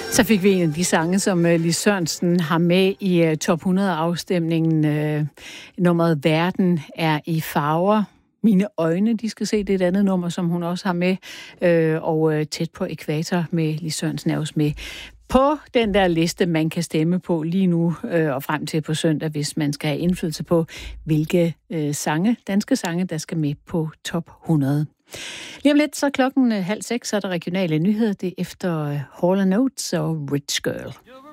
Så fik vi en af de sange, som Lis Sørensen har med i top 100-afstemningen. Nummeret Verden er i farver. Mine øjne, de skal se, det er et andet nummer, som hun også har med. Og Tæt på ækvator med Lis Sørensen er også med på den der liste, man kan stemme på lige nu og frem til på søndag, hvis man skal have indflydelse på, hvilke danske sange, der skal med på top 100. Lige om lidt, så klokken 5:30, så er der regionale nyheder. Det er efter Hall & Oates og Rich Girl.